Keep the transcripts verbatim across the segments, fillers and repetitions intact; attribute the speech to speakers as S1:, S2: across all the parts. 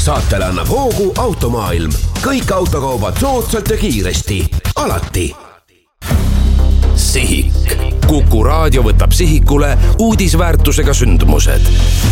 S1: Saatele annab hoogu Automaailm. Kõik autokaubad soodsalt ja kiiresti. Alati. Sihik. Kuku raadio võtab sihikule uudisväärtusega sündmused.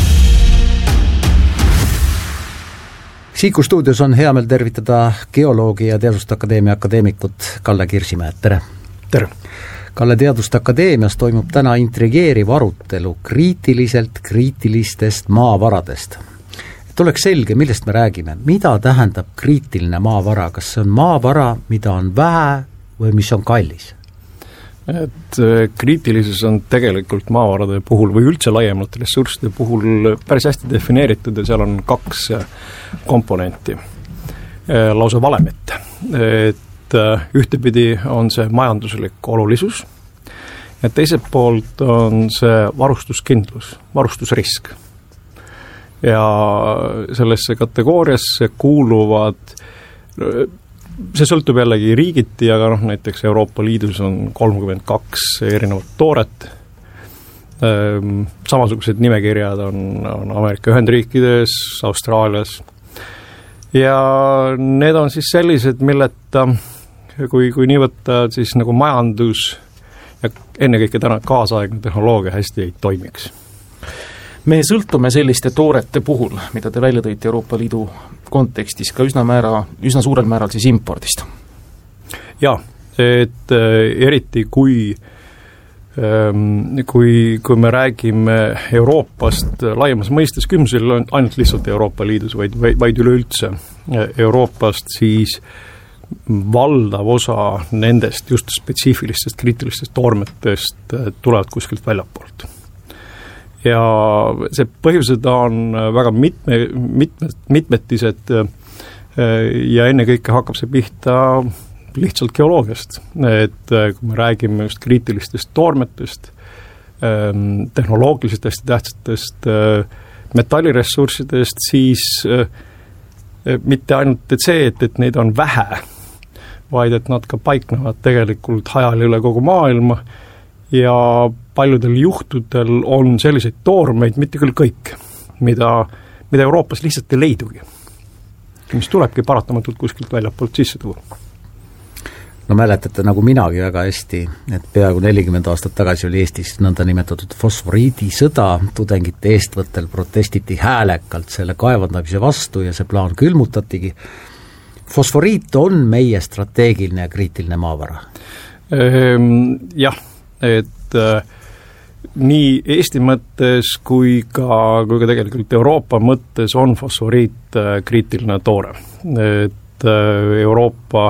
S2: Sihiku stuudios on hea meel tervitada geoloogi ja Teaduste Akadeemia akadeemikut Kalle Kirsimäed. Tere!
S3: Tere!
S2: Kalle, Teaduste Akadeemias toimub täna intrigeeriv arutelu kriitiliselt kriitilistest maavaradest. Et oleks selge, millest me räägime. Mida tähendab kriitiline maavara? Kas see on maavara, mida on vähe või mis on kallis?
S3: Et kriitilisus on tegelikult maavarade puhul või üldse laiemalt ressursside puhul päris hästi defineeritud ja seal on kaks komponenti, lausa valemit. Et ühtepidi on see majanduslik olulisus ja teiselt poolt on see varustuskindlus, varustusrisk. Ja sellesse kategooriasse kuuluvad, see sõltub jällegi riigiti, aga noh, näiteks Euroopa Liidus on kolmkümmend kaks erinevat tooret. Samasugused nimekirjad on, on Ameerika Ühendriikides, Austraalias. Ja need on siis sellised, milleta, kui, kui nii võtta, siis nagu majandus ja ennekõike täna kaasaegne tehnoloogia hästi ei toimiks.
S4: Me sõltume selliste toorete puhul, mida te välja tõite Euroopa Liidu kontekstis, ka üsna, määra, üsna suurel määral siis impordist.
S3: Jaa, et äh, eriti kui, ähm, kui, kui me räägime Euroopast laiemas mõistes, kümsel on ainult lihtsalt Euroopa Liidus, vaid, vaid üleüldse Euroopast, siis valdav osa nendest just spetsiifilistest kriitilistest toormetest tulevad kuskilt väljapoolt. Ja see põhjused on väga mitme, mitme, mitmetised ja ennekõike hakkab see pihta lihtsalt geoloogiast. Et kui me räägime just kriitilistest toormetest, tehnoloogiliselt hästi tähtsatest metalliressurssidest, siis mitte ainult et see, et, et neid on vähe, vaid et nad ka paiknevad tegelikult hajal üle kogu maailma ja paljudel juhtudel on selliseid toormeid, mitte küll kõik, mida, mida Euroopas lihtsalt ei leidugi, mis tulebki paratamatult kuskilt väljapoolt sisse tuua.
S2: No mäletate nagu minagi väga hästi, et peaaegu nelikümmend aastat tagasi oli Eestis nõnda nimetatud fosforiidisõda, tudengite eestvõttel protestiti häälekalt selle kaevandamise vastu ja see plaan külmutatigi. Fosforiit on meie strateegiline ja kriitiline maavara?
S3: Ehm, jah, et äh, nii Eesti mõttes kui ka, kui ka tegelikult Euroopa mõttes on fosforiit äh, kriitiline toore. Et äh, Euroopa,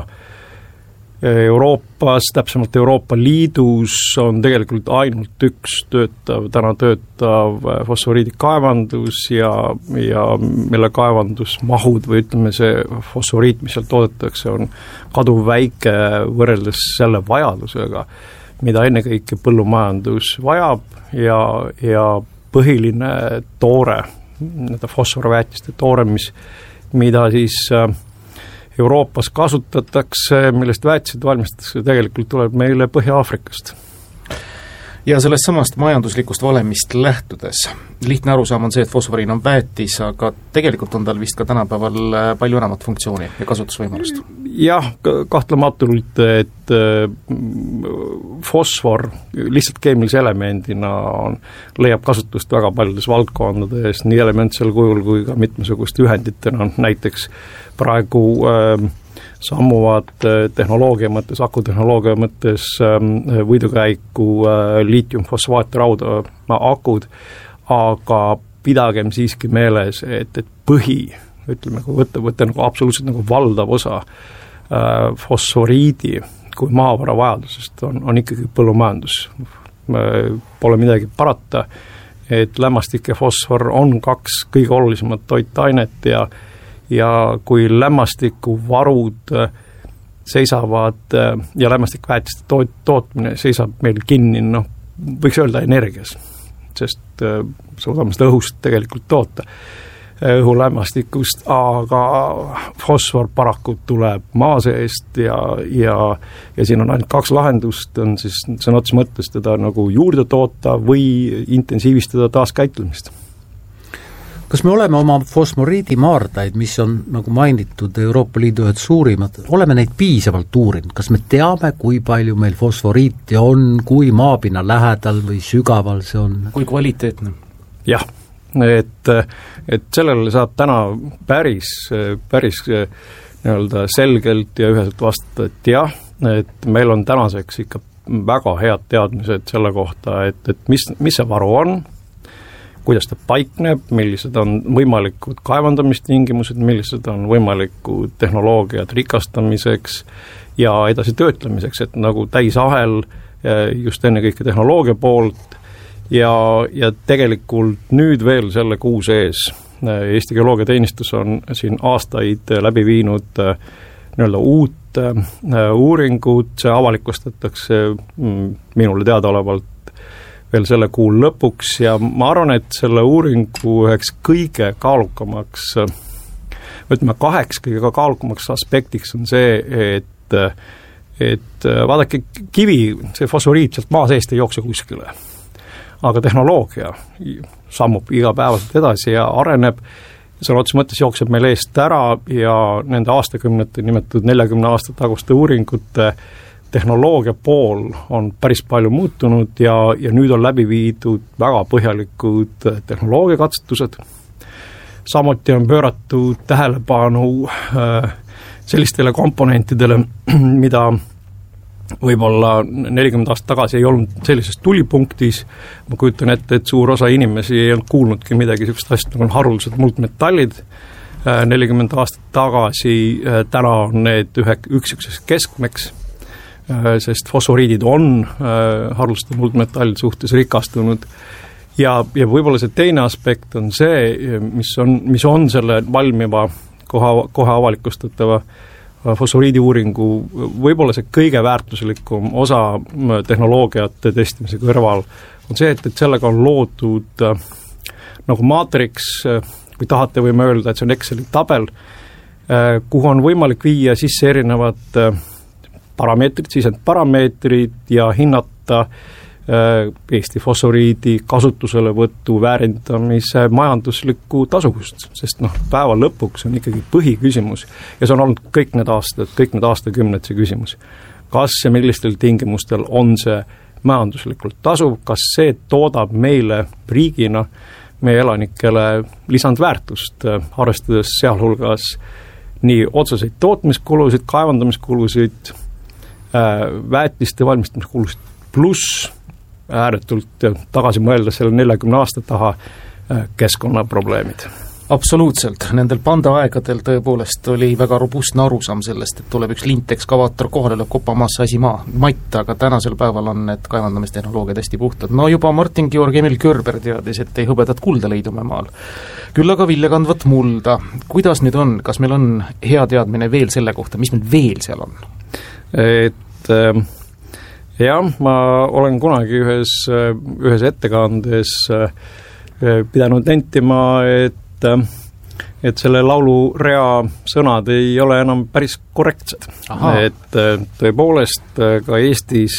S3: Euroopas, täpsemalt Euroopa Liidus on tegelikult ainult üks töötav, täna töötav fosforiidi kaevandus ja, ja mille kaevandusmahud või ütleme see fosforiit, mis seal toodetakse, on kaduv väike võrreldes selle vajadusega, mida ennekõike põllumajandus vajab ja, ja põhiline toore, need fosforväetiste toore, mis, mida siis Euroopas kasutatakse, millest väetised valmistatakse, tegelikult tuleb meile Põhja-Aafrikast.
S4: Ja sellest samast majanduslikust valemist lähtudes, lihtne arusaam on see, et fosforiin on väetis, aga tegelikult on tal vist ka tänapäeval palju enamat funktsiooni ja kasutusvõimalust.
S3: Jah, kahtlematult, et fosfor lihtsalt keemilise elemendina on, leiab kasutust väga paljudes valdkondades, nii elementsel kujul kui ka mitmesuguste ühenditena, näiteks praegu äh, sammuvad tehnoloogia mõttes, akutehnoloogia mõttes võidukäiku liitiumfosfaat rauda akud, aga pidagem siiski meeles, et, et põhi, ütleme, kui võtta, võtta nagu absoluutselt nagu valdav osa fosforiidi kui maavara vajadusest on, on ikkagi põllumajandus. Pole midagi parata, et lämmastik ja fosfor on kaks kõige olulisemat toitainet ja ja kui lämmastiku varud seisavad ja lämmastikväetiste toot, tootmine seisab meil kinni, noh, võiks öelda energias, sest suudame seda õhust tegelikult toota, õhulämmastikust, aga fosfor paraku tuleb maa seest ja, ja, ja siin on ainult kaks lahendust, on siis sõna otseses mõttes teda nagu juurde toota või intensiivistada taaskäitlemist.
S2: kas me oleme oma fosforiidimaardaid, mis on nagu mainitud Euroopa Liidu ühed suurimad, oleme neid piisavalt uurinud, kas me teame, kui palju meil fosforiiti on, kui maapinna lähedal või sügaval see on?
S4: Kui kvaliteetne?
S3: Jah, et, et sellele saab täna päris, päris nii-öelda selgelt ja üheselt vastata, et jah, et meil on tänaseks ikka väga head teadmised selle kohta, et, et mis, mis see varu on, kuidas ta paikneb, millised on võimalikud kaevandamistingimused, millised on võimalikud tehnoloogiad rikastamiseks ja edasi töötlemiseks, et nagu täisahel just ennekõike tehnoloogia poolt ja, ja tegelikult nüüd veel selle kuu sees Eesti Geoloogiateenistus on siin aastaid läbi viinud nii-öelda uut uuringut, see avalikustatakse minule teadaolevalt veel selle kuu lõpuks ja ma arvan, et selle uuringu üheks kõige kaalukamaks, ütleme kaheks kõige kaalukamaks aspektiks on see, et, et vaadake, kivi, see fosforiit sealt maa seest ei jookse kuskile. Aga tehnoloogia sammub igapäevaselt edasi ja areneb, sõna otseses mõttes jookseb meil eest ära ja nende aastakümnete nimetatud neljakümne aasta taguste uuringute tehnoloogia pool on päris palju muutunud ja, ja nüüd on läbi viidud väga põhjalikud tehnoloogiakatsetused. Samuti on pööratud tähelepanu äh, sellistele komponentidele, mida võib-olla nelikümmend aastat tagasi ei olnud sellises tulipunktis. Ma kujutan ette, et suur osa inimesi ei olnud kuulnudki midagi sellist asja, nagu on haruldased muldmetallid. nelikümmend aastat tagasi, täna on need ühe, üks ükseks keskmeks, sest fosforiidid on haruldaste muldmetallide suhtes rikastunud. Ja, ja võib-olla see teine aspekt on see, mis on, mis on selle valmiva koha, koha avalikustatava fosforiidi uuringu võib-olla see kõige väärtuslikum osa tehnoloogiate testimise kõrval on see, et, et sellega on loodud äh, nagu maatriks, kui tahate, võime öelda, et see on Exceli tabel, äh, kuhu on võimalik viia sisse erinevad äh, parameetrid, sisendparameetrid ja hinnata Eesti fosforiidi kasutuselevõttu, väärindamise majanduslikku tasuvust, sest noh, päeva lõpuks on ikkagi põhiküsimus ja see on olnud kõik need aastad, kõik need aastakümned see küsimus. Kas ja millistel tingimustel on see majanduslikult tasuv, kas see toodab meile riigina, meie elanikele lisandväärtust, arvestades sealhulgas nii otseseid tootmiskulusid, kaevandamiskulusid, väetiste valmistamiskulusid, pluss ääretult tagasi mõelda selle neljakümne aasta taha keskkonnaprobleemid.
S4: Absoluutselt, nendel pandaaegadel tõepoolest oli väga robustne arusaam sellest, et tuleb üks lint-ekskavaator kohale, lööb kopamaasse asi maa, matt, aga tänasel päeval on need kaevandamistehnoloogiad hästi puhtad. No juba Martin Georg Emil Körber teadis, et ei hõbedat kulda leidume maal. Küll aga viljakandvat mulda. Kuidas nüüd on, kas meil on hea teadmine veel selle kohta, mis meil veel seal on?
S3: Et äh... jah, ma olen kunagi ühes, ühes ettekandes pidanud nentima, et, et selle laulurea sõnad ei ole enam päris korrektsed. Et tõepoolest ka Eestis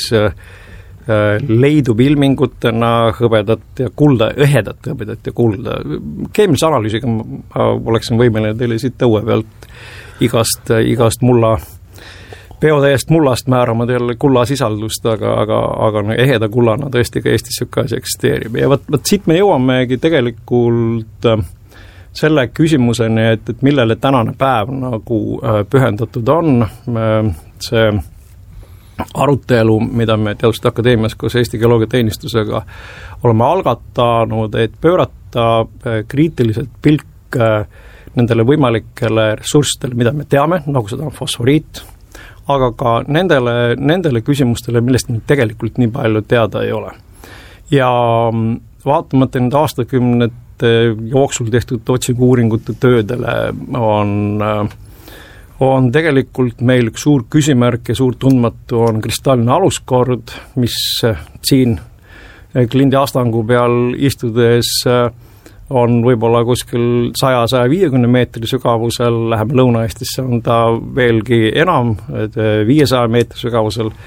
S3: leidub ilmingutena hõbedat ja kulda, õhedat hõbedat ja kulda. Keemilise analüüsiga ma oleksin võimeline teile siit õue pealt igast, igast mulla peotäiest mullast määrama teile kulla sisaldust, aga, aga, aga eheda kullana tõesti ka Eestis siuke asi eksisteerib. Ja võt, võt siit me jõuamegi tegelikult selle küsimuseni, et, et millele tänane päev nagu pühendatud on. See arutelu, mida me Teaduste Akadeemias koos Eesti Geoloogiateenistusega oleme algatanud, et pöörata kriitiliselt pilk nendele võimalikele ressurssidele, mida me teame, nagu seda on fosforiit, aga ka nendele, nendele küsimustele, millest meil tegelikult nii palju teada ei ole. Ja vaatamata nende aastakümnete jooksul tehtud otsingu-uuringute töödele on, on tegelikult meil üks suur küsimärk ja suur tundmatu on kristalline aluskord, mis siin klindi astangu peal istudes on võib-olla kuskil saja saja viiekümne meetri sügavusel, läheme Lõuna-Eestisse, on ta veelgi enam, viiesaja meetri sügavusel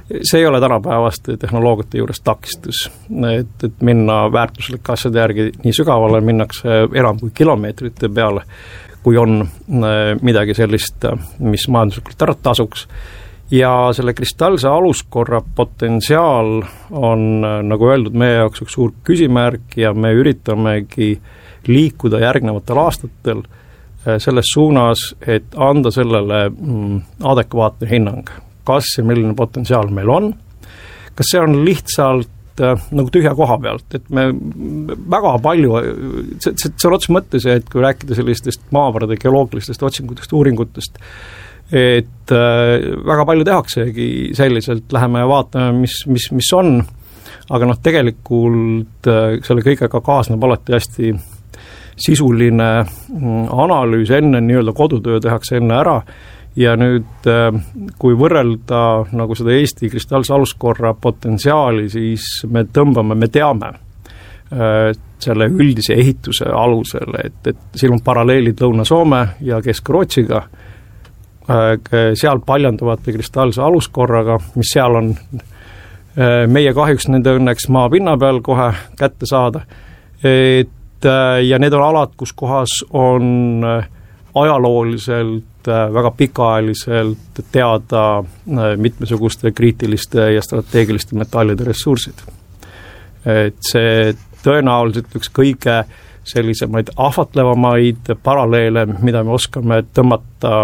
S3: see ei ole tänapäevaste tehnoloogiate juures takistus, et, et minna väärtuslike asjade järgi nii sügavale, minnakse enam kui kilomeetrite peale, kui on midagi sellist, mis majanduslikult ära tasuks. Ja selle kristallse aluskorra potentsiaal on, nagu öeldud, meie jaoks üks suur küsimärk ja me üritamegi liikuda järgnevatel aastatel selles suunas, et anda sellele adekvaatne hinnang. Kas ja milline potentsiaal meil on? Kas see on lihtsalt nagu tühja koha pealt, et me väga palju, see, see, see on otse mõttes, et kui rääkida sellistest maavarade geoloogilistest otsingutest, uuringutest, et äh, väga palju tehaksegi selliselt, läheme ja vaatame, mis, mis, mis on, aga noh, tegelikult äh, selle kõigega kaasneb alati hästi sisuline analüüs enne, nii-öelda kodutöö tehakse enne ära, ja nüüd äh, kui võrrelda nagu seda Eesti kristallse aluskorra potentsiaali, siis me tõmbame, me teame äh, selle üldise ehituse alusel, et, et siin on paralleelid Lõuna-Soome ja Kesk-Rootsiga, seal paljanduvate kristallse aluskorraga, mis seal on meie kahjuks nende õnneks maa pinna peal kohe kätte saada. Et, ja need on alad, kus kohas on ajalooliselt, väga pikaajaliselt teada mitmesuguste kriitiliste ja strateegiliste metallide ressursid. Et see tõenäoliselt üks kõige sellisemaid ahvatlevamaid paralleele, mida me oskame tõmmata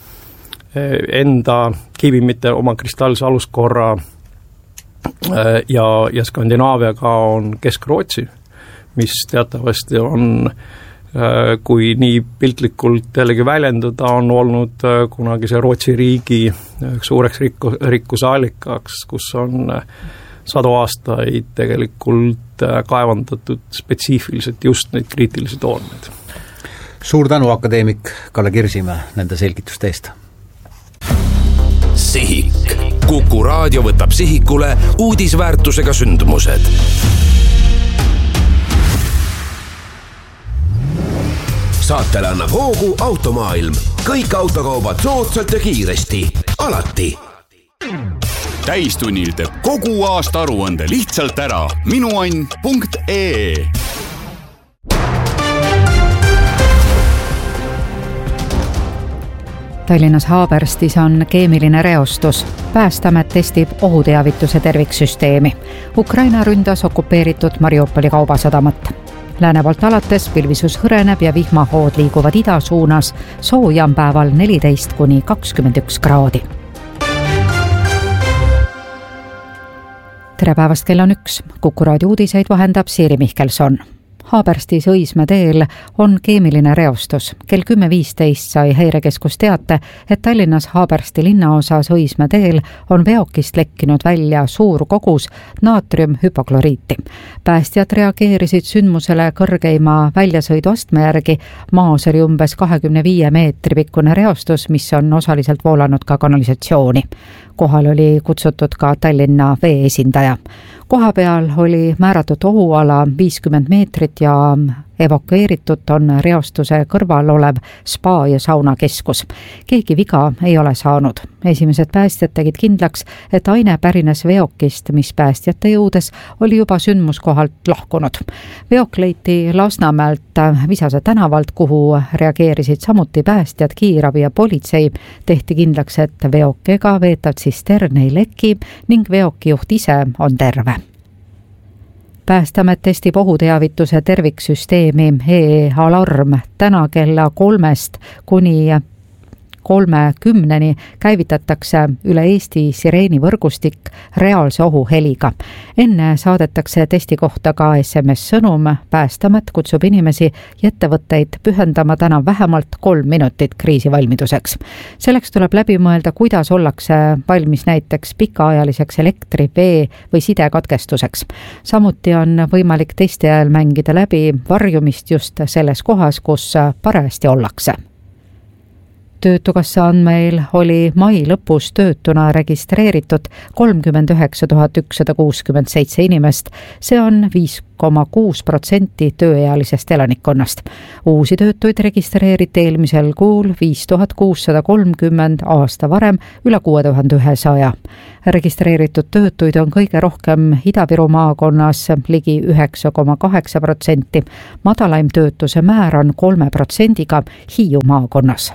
S3: enda kivimite oma kristallse aluskorra ja, ja Skandinaaviaga on Kesk-Rootsi, mis teatavasti on, kui nii piltlikult jällegi väljendada, on olnud kunagi see Rootsi riigi suureks rikku, rikkuse allikaks, kus on sadu aastaid tegelikult kaevandatud spetsiifiliselt just neid kriitilisi tooneid.
S2: Suur tänu, akadeemik Kalle Kirsimäe, nende selgituste eest.
S1: Sihik. Kuku raadio võtab sihikule uudisväärtusega sündmused. Saatele annab hoogu Automaailm. Kõik autokaubad soodsalt ja kiiresti. Alati.
S5: Täistunnil teeb kogu aasta aruande lihtsalt ära. minuann punkt ee
S6: Tallinnas Haaberstis on keemiline reostus. Päästeamet testib ohuteavituse terviksüsteemi. Ukraina ründas okupeeritud Mariupoli kaubasadamat. Lääne poolt alates pilvisus hõreneb ja vihmahood liiguvad ida suunas. Soojam päeval neliteist kuni kakskümmend üks kraadi. Tere päevast, kell on üks. Kuku raadio uudiseid vahendab Siiri Mihkelson. Haaberstis Õismäe teel on keemiline reostus. Kell kümme viisteist sai häirekeskus teate, et Tallinnas Haabersti linnaosas Õismäe teel on veokist lekkinud välja suur kogus naatriumhüpokloriiti. Päästjad reageerisid sündmusele kõrgeima väljasõiduastme järgi. Maas oli umbes kahekümne viie meetri pikkune reostus, mis on osaliselt voolanud ka kanalisatsiooni. Kohal oli kutsutud ka Tallinna vee esindaja. Koha peal oli määratud ohuala viiskümmend meetrit ja evakueeritud on reostuse kõrval olev spa- ja saunakeskus. Keegi viga ei ole saanud. Esimesed päästjad tegid kindlaks, et aine pärines veokist, mis päästjate jõudes oli juba sündmuskohalt lahkunud. Veok leiti Lasnamäelt Visase tänavalt, kuhu reageerisid samuti päästjad, kiirabi ja politsei. Tehti kindlaks, et veok ega veetav tsistern ei leki ning veokijuht ise on terve. Päästeamet testib ohuteavituse terviksüsteemi E-alarm. Täna kella kolmest kuni kolmekümneni käivitatakse üle Eesti sireenivõrgustik reaalse ohuheliga. Enne saadetakse testi kohta ka S M S-sõnum. Päästeamet kutsub inimesi ja ettevõtteid pühendama täna vähemalt kolm minutit kriisivalmiduseks. Selleks tuleb läbi mõelda, kuidas ollakse valmis näiteks pikaajaliseks elektri, vee või sidekatkestuseks. Samuti on võimalik testi ajal mängida läbi varjumist just selles kohas, kus parajasti ollakse. Töötukassa andmeil oli mai lõpus töötuna registreeritud kolmkümmend üheksa tuhat ükssada kuuskümmend seitse inimest, see on viis koma kuus protsenti tööealisest elanikkonnast. Uusi töötuid registreeriti eelmisel kuul viis tuhat kuussada kolmkümmend, aasta varem üle kuue tuhande ühesaja. Registreeritud töötuid on kõige rohkem Ida-Viru maakonnas ligi üheksa koma kaheksa protsenti, madalaim töötuse määr on kolme protsendiga Hiiu maakonnas.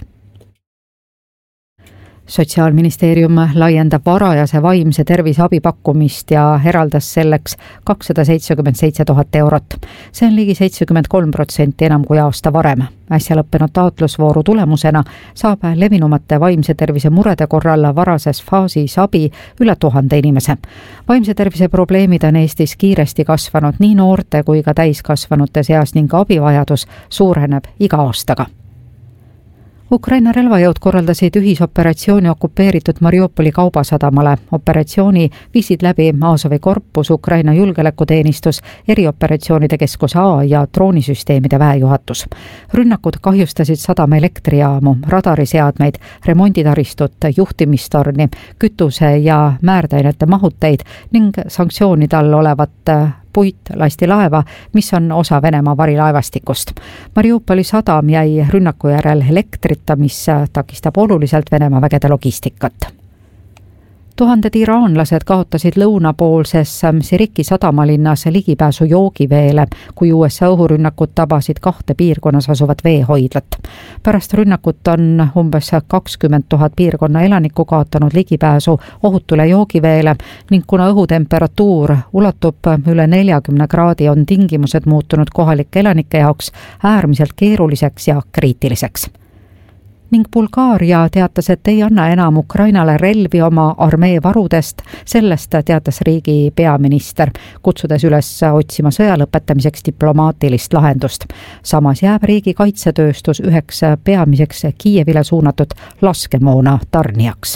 S6: Sotsiaalministeerium laiendab varajase vaimse tervise abipakkumist ja eraldas selleks kakssada seitsekümmend seitse tuhat eurot. See on ligi seitsekümmend kolm protsenti enam kui aasta varem. Äsja lõppenud taotlusvooru tulemusena saab levinumate vaimse tervise murede korral varases faasis abi üle tuhande inimese. Vaimse tervise probleemid on Eestis kiiresti kasvanud nii noorte kui ka täiskasvanute seas ning abivajadus suureneb iga aastaga. Ukraina relvajõud korraldasid ühisoperatsiooni okupeeritud Mariupoli kaubasadamale. Operatsiooni viisid läbi Azovi korpus, Ukraina julgeolekuteenistus, erioperatsioonide keskus A ja droonisüsteemide väejuhatus. Rünnakud kahjustasid sadama elektrijaamu, radariseadmeid, remonditaristut, juhtimistorni, kütuse ja määrdainete mahuteid ning sanktsioonide all olevat puit lasti laeva, mis on osa Venemaa varilaevastikust. Mariupoli sadam jäi rünnaku järel elektrita, mis takistab oluliselt Venemaa vägede logistikat. Tuhanded iraanlased kaotasid lõunapoolses Siriki sadamalinnas ligipääsu joogiveele, kui U S A õhurünnakud tabasid kahte piirkonnas asuvat veehoidlat. Pärast rünnakut on umbes kakskümmend tuhat piirkonna elanikku kaotanud ligipääsu ohutule joogiveele ning kuna õhutemperatuur ulatub üle neljakümne kraadi, on tingimused muutunud kohalike elanike jaoks äärmiselt keeruliseks ja kriitiliseks. Ning Bulgaaria teatas, et ei anna enam Ukrainale relvi oma armee varudest, sellest teatas riigi peaminister, kutsudes üles otsima sõja lõpetamiseks diplomaatilist lahendust. Samas jääb riigi kaitsetööstus üheks peamiseks Kiievile suunatud laskemoona tarnijaks.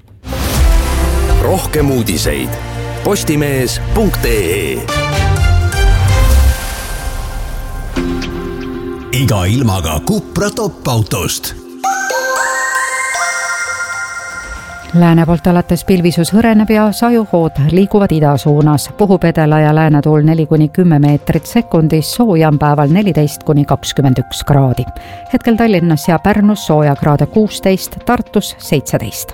S1: Rohkem uudiseid postimees punkt ee. Iga ilmaga Cupra top-autost.
S6: Lääne poolt alates pilvisus hõreneb ja sajuhood liiguvad ida suunas. Puhupedela ja läänetuul neli kuni kümme meetrit sekundis, sooja on päeval neliteist kuni kakskümmend üks kraadi. Hetkel Tallinnas ja Pärnus sooja kraade kuusteist, Tartus seitseteist.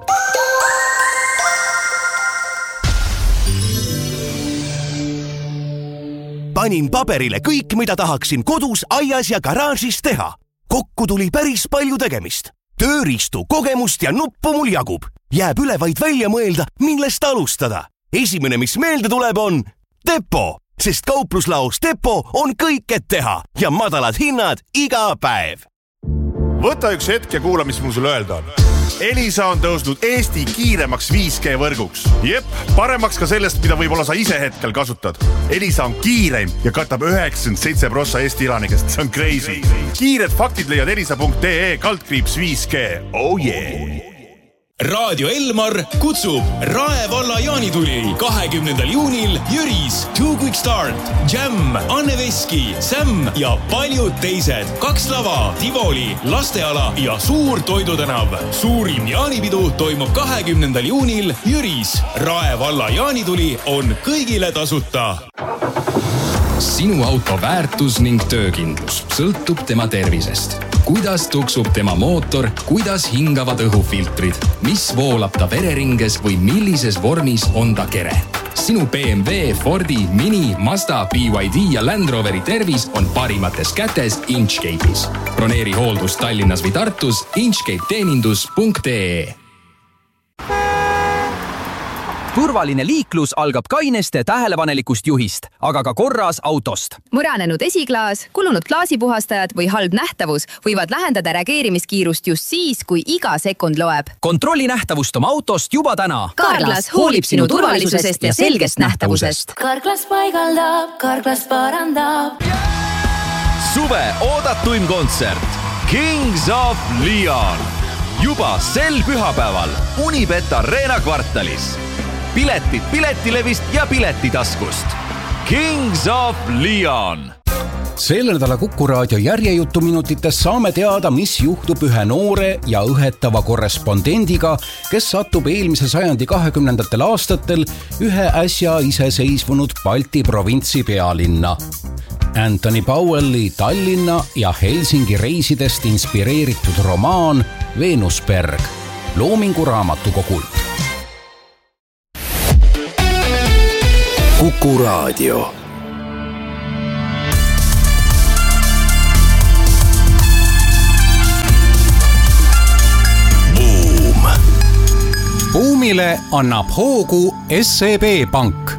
S7: Panin paberile kõik, mida tahaksin kodus, aias ja garaažis teha. Kokku tuli päris palju tegemist. Tööriistu, kogemust ja nuppu mul jagub. Jääb üle vaid välja mõelda, millest alustada. Esimene, mis meelde tuleb, on Depo, sest kaupluslaos Depo on kõik, et teha ja madalad hinnad iga päev.
S8: Võta üks hetk ja kuula, mis mul sulle öelda on. Elisa on tõusnud Eesti kiiremaks viis G võrguks. Jep, paremaks ka sellest, mida võib-olla sa ise hetkel kasutad. Elisa on kiireim ja katab üheksakümmend seitse prossa Eesti elanikest. See on crazy. Kiired faktid leiad elisa punkt ee kaldkriips viis G. Oh yeah!
S9: Raadio Elmar kutsub Rae valla jaanituli kahekümnendal juunil Jüris, Two Quick Start, Jam, Anne Veski, Sam ja paljud teised. Kaks lava, Tivoli, lasteala ja suur toidutänav. Suurim jaanipidu toimub kahekümnendal juunil Jüris. Rae valla jaanituli on kõigile tasuta.
S10: Sinu auto väärtus ning töökindlus sõltub tema tervisest. Kuidas tuksub tema mootor, kuidas hingavad õhufiltrid, mis voolab ta vereringes või millises vormis on ta kere. Sinu B M W, Fordi, Mini, Mazda, B Y D ja Land Roveri tervis on parimates kätes Inchcape'is. Broneeri hooldus Tallinnas või Tartus inchcape teenindus punkt ee.
S11: Turvaline liiklus algab kaineste tähelepanelikust juhist, aga ka korras autost.
S12: Muranenud esiklaas, kulunud klaasipuhastajad või halb nähtavus võivad lähendada reageerimiskiirust just siis, kui iga sekund loeb.
S11: Kontrolli nähtavust oma autost juba täna.
S12: Carglass hoolib sinu turvalisusest ja selgest nähtavusest.
S13: Carglass paigaldab, Carglass parandab.
S14: Suve oodatuim kontsert Kings of Leon. Juba sel pühapäeval Unibet Arena kvartalis. Piletid Piletilevist ja Piletitaskust. Kings of Leon.
S15: Selle nädala Kuku Raadio järjejutuminutites saame teada, mis juhtub ühe noore ja õhetava korrespondendiga, kes satub eelmise sajandi kahekümnendatel aastatel ühe äsja iseseisvunud Balti provintsi pealinna. Anthony Powelli Tallinna ja Helsingi reisidest inspireeritud romaan Venusberg Loomingu raamatukogult.
S1: Kuku Raadio.
S15: Buumile annab hoogu S E B Pank.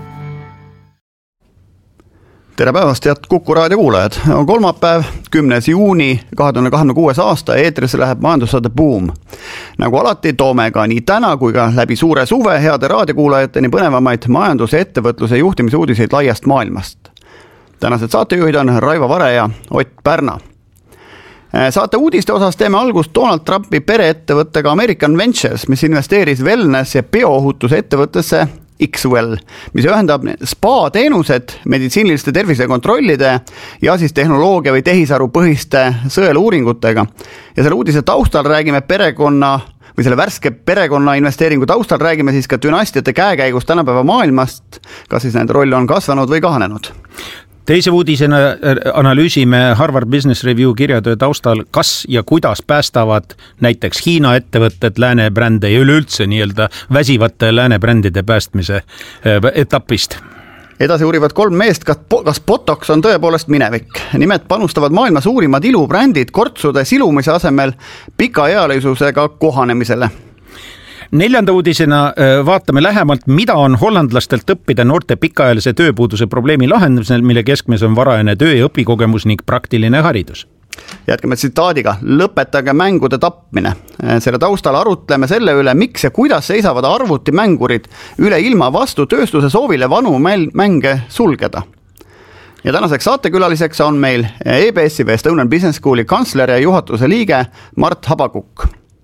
S16: Tere päevast, head Kuku Raadio kuulajad. On kolmapäev, kümnes juuni kahe tuhande kahekümne kuues aasta, eetrisse läheb majandussaade Buum. Nagu alati toome ka nii täna kui ka läbi suure suve heade raadiokuulajateni põnevamaid majandus- ja ettevõtluse juhtimise uudiseid laiast maailmast. Tänased saatejuhid on Raivo Vare ja Ott Pärna. Saate uudiste osas teeme algust Donald Trumpi pereettevõttega American Ventures, mis investeeris wellness- ja bioohutuse ettevõttesse X-Well, mis ühendab spa-teenused meditsiiniliste tervisekontrollide ja siis tehnoloogia või tehisaru põhiste sõeluuringutega. Ja selle uudise taustal räägime perekonna või selle värske perekonna investeeringu taustal räägime siis ka dünastiate käekäigust tänapäeva maailmast, kas siis nende roll on kasvanud või kahanenud.
S17: Teise uudisena analüüsime Harvard Business Review kirjatöö taustal, kas ja kuidas päästavad näiteks Hiina ettevõtted läänebrände ja üleüldse nii-öelda väsivate läänebrändide päästmise etapist.
S16: Edasi uurivad kolm meest, kas, kas Botox on tõepoolest minevik. Nimelt panustavad maailma suurimad ilubrändid kortsude silumise asemel pikaealisusega kohanemisele.
S17: Neljanda uudisena vaatame lähemalt, mida on hollandlastelt õppida noorte pikaajalise tööpuuduse probleemi lahendamisel, mille keskmes on varajane töö- ja õpikogemus ning praktiline haridus.
S16: Jätkame tsitaadiga, lõpetage mängude tapmine. Selle taustal arutleme selle üle, miks ja kuidas seisavad arvutimängurid üle ilma vastu tööstuse soovile vanu mänge sulgeda. Ja tänaseks saatekülaliseks on meil E B S-i või Estonian Business Schooli kantsler ja juhatuse liige Mart Habakuk.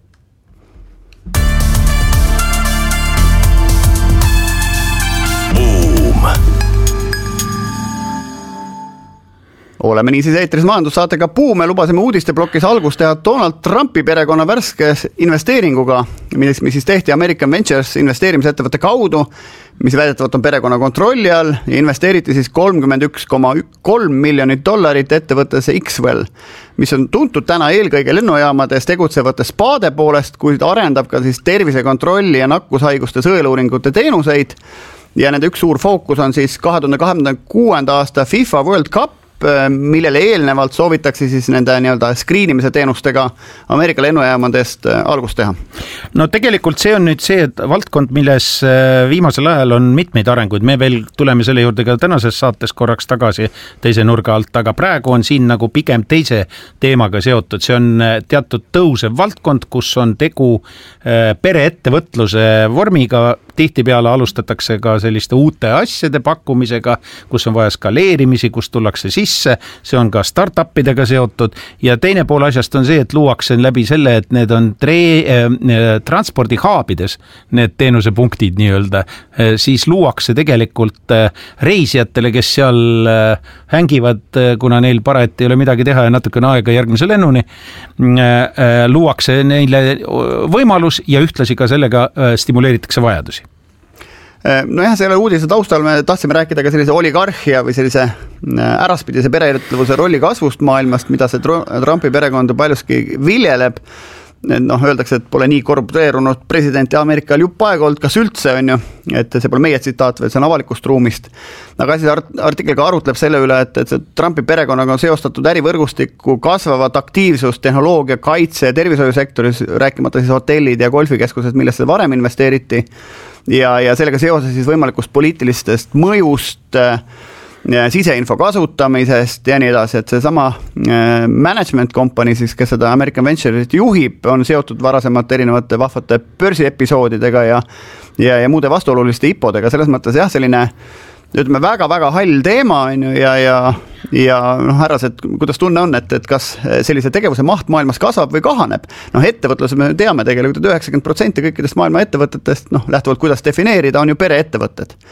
S16: Oleme nii siis eetris majandussaatega Buum ja lubasime uudisteplokis algust teha Donald Trumpi perekonna värske investeeringuga, mis, mis siis tehti American Ventures investeerimisettevõtte kaudu, mis väidetavalt on perekonna kontrolli all ja investeeriti siis kolmkümmend üks koma kolm miljonit dollarit ettevõttesse X-Well, mis on tuntud täna eelkõige lennujaamades tegutsevate spaade poolest, kuid arendab ka siis tervisekontrolli ja nakkushaiguste sõeluuringute teenuseid ja nende üks suur fookus on siis kahe tuhande kahekümne kuuenda aasta FIFA World Cup, millele eelnevalt soovitakse siis nende nii-öelda skriinimise teenustega Ameerika lennujaamadest algust teha.
S17: No tegelikult see on nüüd see et valdkond, milles viimasel ajal on mitmeid arenguid. Me veel tuleme selle juurde ka tänases saates korraks tagasi teise nurga alt, aga praegu on siin nagu pigem teise teemaga seotud. See on teatud tõusev valdkond, kus on tegu pereettevõtluse vormiga. Tihtipeale alustatakse ka selliste uute asjade pakkumisega, kus on vaja skaleerimisi, kus tullakse sisse, see on ka startupidega seotud ja teine pool asjast on see, et luuakse läbi selle, et need on tre- äh, transpordihaabides, need teenusepunktid nii-öelda, äh, siis luuakse tegelikult äh, reisijatele, kes seal äh, hängivad, äh, kuna neil parajalt ei ole midagi teha ja natukene aega järgmise lennuni, äh, äh, luuakse neile võimalus ja ühtlasi ka sellega äh, stimuleeritakse vajadusi.
S16: No jah, selle uudise taustal me tahtsime rääkida ka sellise oligarhia või sellise äraspidise pereettevõtluse rolli kasvust maailmast, mida see Trumpi perekond paljuski viljeleb. Noh, öeldakse, et pole nii korrupteerunud presidenti Ameerikal jupp aega olnud, kas üldse on ju, et see pole meie tsitaat, vaid see on avalikust ruumist. Aga siis artikkel ka arutleb selle üle, et, et see Trumpi perekonnaga on seostatud ärivõrgustiku kasvavat aktiivsust, tehnoloogia, kaitse ja tervishoiusektoris, rääkimata siis hotellid ja golfikeskused, millesse varem investeeriti. Ja, ja sellega seoses siis võimalikust poliitilistest mõjust, siseinfo kasutamisest ja nii edasi, et see sama management company, siis, kes seda American Venture'it juhib, on seotud varasemalt erinevate vahvate börsiepisoodidega ja, ja, ja muude vastuoluliste ipodega. Selles mõttes jah, selline ütleme väga-väga hall teema on ju, ja, ja, ja noh, härrased, kuidas tunne on, et, et kas sellise tegevuse maht maailmas kasvab või kahaneb. Noh, ettevõtluse me teame tegelikult, et üheksakümmend protsenti kõikidest maailma ettevõtetest, noh, lähtuvalt kuidas defineerida, on ju pereettevõtted.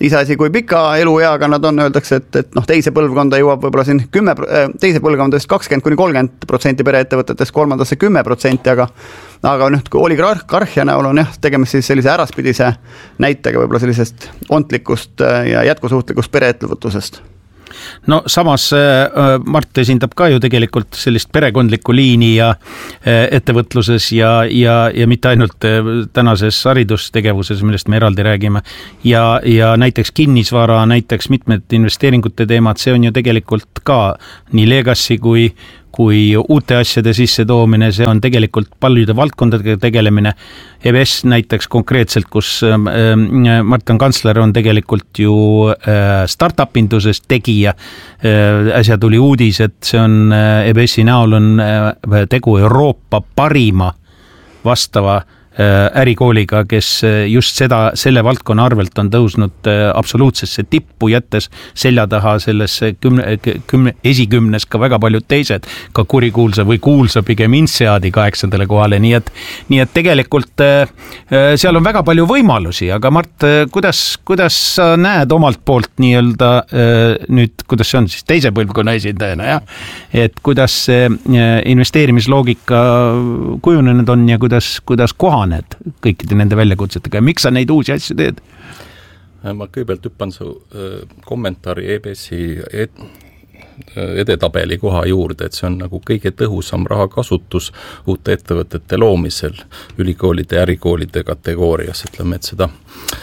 S16: iseasi, kui pika elueaga nad on, öeldakse, et, et noh, teise põlvkonda jõuab võib-olla siin kümme, teise põlvkonda vist kakskümmend kuni kolmkümmend protsenti pereettevõtetest, kolmandasse kümme protsenti, aga aga nüüd, kui oligarhia näol on jah, tegemist siis sellise äraspidise näitega võib-olla sellisest ontlikust ja jätkusuutlikust pereettevõtlusest.
S17: No samas Mart esindab ka ju tegelikult sellist perekondlikku liini ja ettevõtluses ja, ja, ja mitte ainult tänases haridustegevuses, millest me eraldi räägime. Ja, ja näiteks kinnisvara, näiteks mitmed investeeringute teemad, see on ju tegelikult ka nii legacy kui kui uute asjade sisse toomine, see on tegelikult paljude valdkondadega tegelemine. E B S näiteks konkreetselt, kus Martin Kantsler on tegelikult ju startup-induses tegija. Äsja tuli uudis, et see on E B S-i näol on tegu Euroopa parima vastava ärikooliga, kes just seda, selle valdkonna arvelt on tõusnud absoluutsesse tippu, jättes selja taha sellesse kümne, kümne, esikümnes ka väga paljud teised, ka kurikuulsa või kuulsa pigem Inseadi kaheksandale kohale, nii et, nii et tegelikult seal on väga palju võimalusi, aga Mart, kuidas, kuidas sa näed omalt poolt nii-öelda nüüd, kuidas see on siis teise põlvkonna esindajana, jah? Et kuidas see investeerimisloogika kujunenud on ja kuidas, kuidas koha need kõikide nende väljakutsetega ja miks sa neid uusi asju teed?
S18: Ma kõigepealt hüppan su kommentaari E B S-i ed, edetabeli koha juurde, et see on nagu kõige tõhusam rahakasutus uute ettevõtete loomisel ülikoolide ja ärikoolide kategoorias, ütleme, et seda,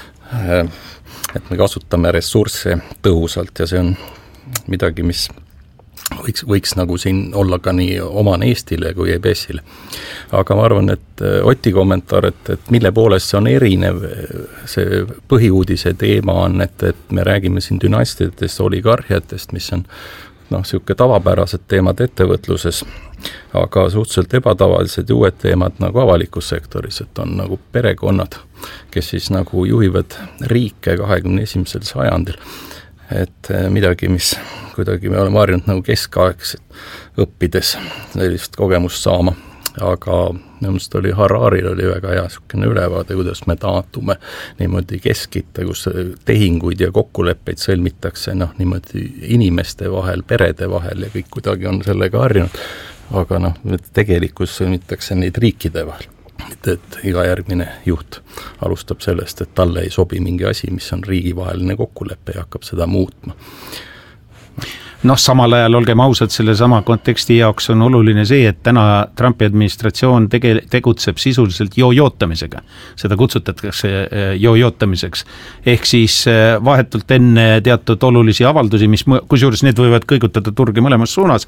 S18: et me kasutame ressursse tõhusalt ja see on midagi, mis võiks, võiks nagu siin olla ka nii omane Eestile kui E B S-ile. Aga ma arvan, et Oti kommentaar, et, et mille poolest see on erinev, see põhiuudise teema on, et, et me räägime siin dünastidest, oligarhiatest, mis on noh, siuke tavapärased teemad ettevõtluses, aga suhteliselt ebatavalised ja uued teemad nagu avalikus sektoris, et on nagu perekonnad, kes siis nagu juhivad riike kahekümne esimesel sajandil. Et midagi, mis kuidagi me oleme harjunud nagu keskaegselt õppides sellist kogemust saama, aga minust oli Hararil oli väga hea sükene ülevaade, kuidas me taandume niimoodi keskitta, kus tehinguid ja kokkuleppeid sõlmitakse noh, niimoodi inimeste vahel, perede vahel ja kõik kuidagi on sellega harjunud, aga noh, tegelikult sõlmitakse neid riikide vahel. Et, et iga järgmine juht alustab sellest, et talle ei sobi mingi asi, mis on riigivaheline kokkulepe ja hakkab seda muutma.
S17: Noh, samal ajal olgem ausad, selle sama konteksti jaoks on oluline see, et täna Trumpi administratsioon tege, tegutseb sisuliselt joojootamisega. Seda kutsutatakse joojootamiseks. Ehk siis vahetult enne teatud olulisi avaldusi, mis kusjuures need võivad kõigutada turgi mõlemas suunas,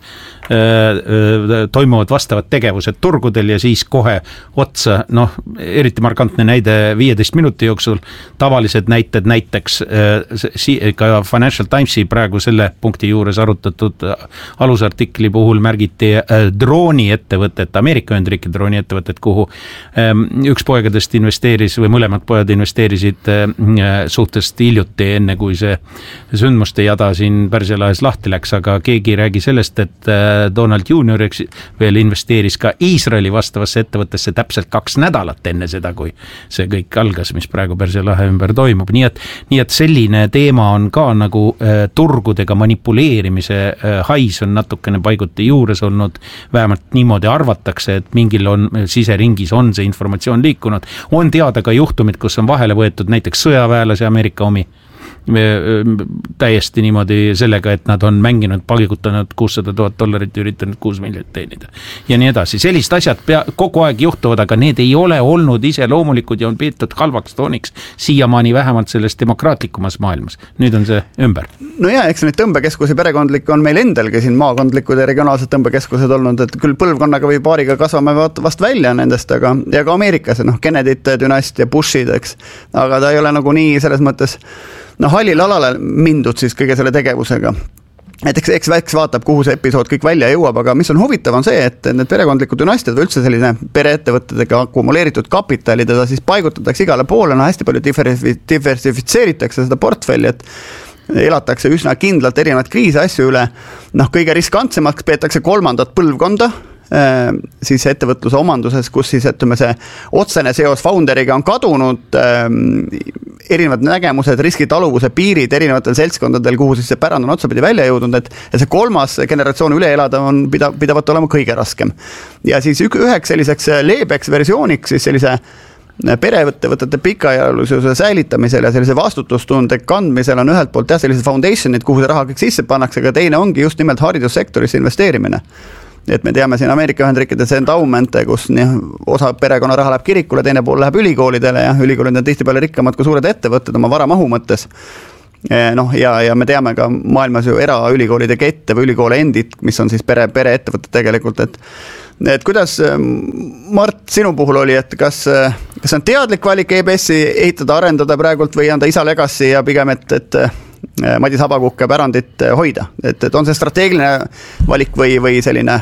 S17: toimuvad vastavad tegevused turgudel ja siis kohe otsa, noh, eriti markantne näide viieteist minuti jooksul, tavalised näited näiteks ka Financial Timesi praegu selle punkti juures arutatud alusartikli puhul märgiti drooni ettevõtet, Ameerika Ühendriikide drooni ettevõtet, kuhu üks poegadest investeeris või mõlemad pojad investeerisid suhteliselt hiljuti, enne kui see sündmuste jada siin Pärsia lahes lahti läks, aga keegi ei räägi sellest, et Donald Junior veel investeeris ka Iisraeli vastavasse ettevõttesse täpselt kaks nädalat enne seda, kui see kõik algas, mis praegu Pärsia lahe ümber toimub. Nii et, nii et selline teema on ka nagu turgudega manipuleerimise hais on natukene paiguti juures olnud, vähemalt niimoodi arvatakse, et mingil on siseringis on see informatsioon liikunud. On teada ka juhtumid, kus on vahele võetud näiteks sõjaväelase Ameerika omi, täiesti niimoodi sellega, et nad on mänginud, paigutanud kuussada tuhat dollarit, üritanud kuus miljonit teenida. Ja nii edasi. Sellised asjad pea, kogu aeg juhtuvad, aga need ei ole olnud ise loomulikud ja on peetud halvaks tooniks siiamaani vähemalt selles demokraatlikumas maailmas. Nüüd on see ümber.
S16: No jaa, eks need tõmbekeskusi perekondlik on meil endalgi siin maakondlikud ja regionaalsed tõmbekeskused olnud, et küll põlvkonnaga või paariga kasvame vast välja nendest, aga ja ka Ameerikas, noh, Kennedy't dünastia, Bushid, eks, aga ta ei ole nagu nii selles mõttes no hallil alale mindud siis kõige selle tegevusega. Et eks, eks väiks vaatab, kuhu see episood kõik välja jõuab, aga mis on huvitav on see, et need perekondlikud dünastiad või üldse selline pereettevõttedega akkumuleeritud kapitali, teda siis paigutatakse igale poole, no hästi palju diversifitseeritakse seda portfelli, et elatakse üsna kindlalt erinevaid kriise asju üle. Noh, kõige riskantsemaks peetakse kolmandat põlvkonda, siis ettevõtluse omanduses, kus siis ütleme see otsene seos founderiga on kadunud, erinevad nägemused, riskitaluvuse piirid erinevatel seltskondadel, kuhu siis see pärand on otsapidi välja jõudnud, et ja see kolmas generatsioon üle elada on pida, pidavat olema kõige raskem. Ja siis üheks selliseks leebeks versiooniks siis sellise pereettevõtete pikaajalususe säilitamisel ja sellise vastutustunde kandmisel on ühelt poolt jah, sellised foundationid, kuhu see raha kõik sisse pannakse, aga teine ongi just nimelt haridussektorisse investeerimine. Et me teame siin Ameerika Ühendriikides endowmente, kus nii, osa perekonna raha läheb kirikule, teine pool läheb ülikoolidele ja ülikoolid on tihti peale rikkamad kui suured ettevõtted oma varamahu mõttes. Noh, ja, ja me teame ka maailmas ju eraülikoolide kette või ülikoole endid, mis on siis pere, pere ettevõtted tegelikult, et et kuidas, Mart, sinu puhul oli, et kas, kas on teadlik valik E B S-i ehitada, arendada praegult või anda isa legacy ja pigem, et, et Madis Habakukke pärandit hoida, et, et on see strateegiline valik või, või selline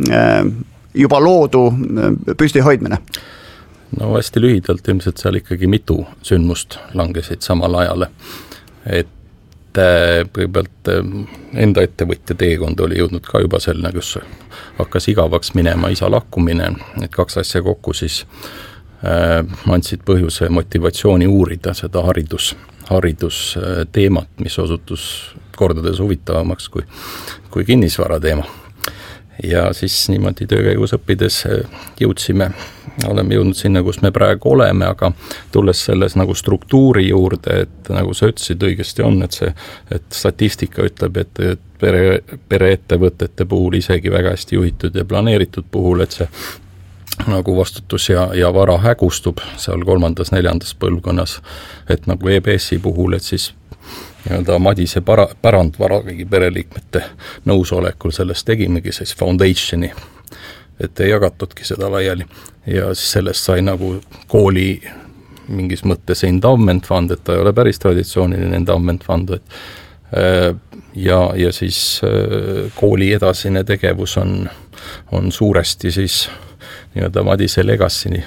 S16: juba loodu püsti hoidmine?
S18: No hästi lühidalt ilmselt seal ikkagi mitu sündmust langesid samal ajale, et kõigepealt enda ettevõtja teekond oli jõudnud ka juba selline, kus hakkas igavaks minema isa lakkumine, et kaks asja kokku siis äh, andsid põhjuse motivatsiooni uurida seda haridus, haridusteemat, mis osutus kordades huvitavamaks kui, kui kinnisvara teema. Ja siis niimoodi töökäigus õppides jõudsime, oleme jõudnud sinna, kus me praegu oleme, aga tulles selles nagu struktuuri juurde, et nagu sa ütlesid õigesti on, et see, et statistika ütleb, et, et pere, pere ettevõtete puhul isegi väga hästi juhitud ja planeeritud puhul, et see nagu vastutus ja, ja vara hägustub seal kolmandas, neljandas põlvkonnas, et nagu E B S-i puhul, et siis nii-öelda Madise para, pärandvara kõigi pereliikmete nõusolekul sellest tegimegi siis foundationi, et ei jagatudki seda laiali ja siis sellest sai nagu kooli mingis mõttes endowment fund, et ta ei ole päris traditsiooniline endowment fund, et ja, ja siis kooli edasine tegevus on, on suuresti siis nii-öelda Madise legacy'ni.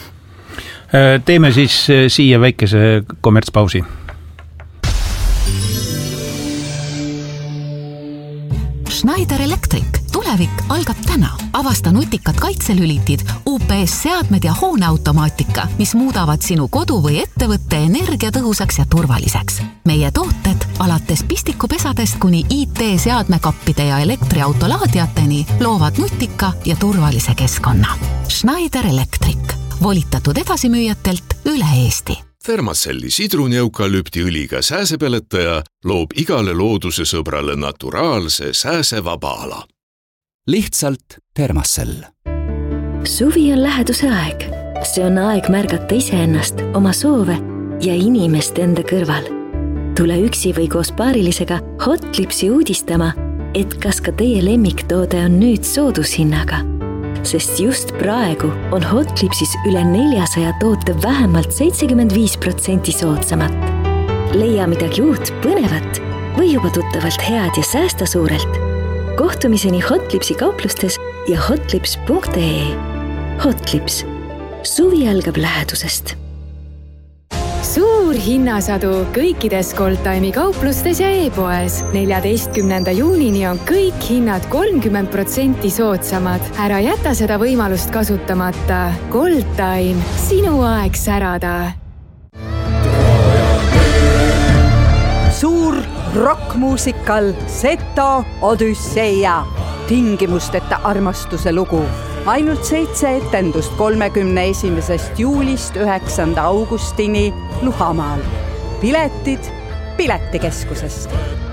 S17: Teeme siis siia väikese kommertspausi.
S19: Schneider Electric. Tulevik algab täna. Avasta nutikad kaitselülitid, U P S-seadmed ja hooneautomaatika, mis muudavad sinu kodu või ettevõtte energiatõhusaks ja turvaliseks. Meie tooted alates pistikupesadest kuni I T-seadmekappide ja elektriautolaadiateni loovad nutika ja turvalise keskkonna. Schneider Electric. Volitatud edasimüüjatelt üle Eesti.
S20: Thermacelli sidrunieukalüptiõliga sääsepeletaja loob igale looduse sõbrale naturaalse sääsevaba ala.
S21: Lihtsalt Thermacell.
S22: Suvi on läheduse aeg. See on aeg märgata iseennast, oma soove ja inimest enda kõrval. Tule üksi või koos paarilisega Hotlipsi uudistama, et kas ka teie lemmiktoode on nüüd soodushinnaga. Sest just praegu on Hotlipsis üle neljasaja toote vähemalt seitsekümmend viis protsenti soodsamat. Leia midagi uut, põnevat või juba tuttavalt head ja säästa suurelt. Kohtumiseni Hotlipsi kauplustes ja hotlips punkt ee. Hotlips. Suvi algab lähedusest.
S23: Suur hinnasadu kõikides Goldtime'i kauplustes ja e-poes. neljateistkümnenda juunini on kõik hinnad kolmkümmend protsenti soodsamad. Ära jäta seda võimalust kasutamata. Goldtime, sinu aeg särada.
S24: Suur rockmuusikal Seto Odüsseia. Tingimusteta armastuse lugu. Ainult seitse etendust kolmekümne esimesest juulist üheksanda augustini Luhamaal. Piletid Piletikeskusest.